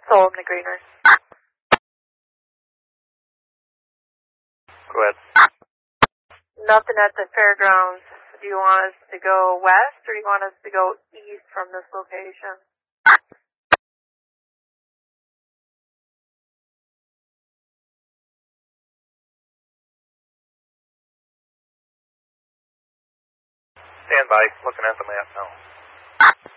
Solom to Greener. Go ahead. Nothing at the fairgrounds. Do you want us to go west or do you want us to go east from this location? Stand by. Looking at the map now.